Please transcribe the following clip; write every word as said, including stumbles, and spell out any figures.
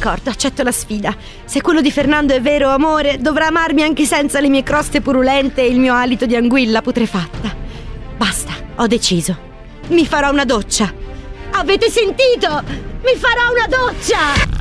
D'accordo, accetto la sfida. Se quello di Fernando è vero amore, dovrà amarmi anche senza le mie croste purulente e il mio alito di anguilla putrefatta. Basta, ho deciso. Mi farò una doccia. Avete sentito? Mi farò una doccia!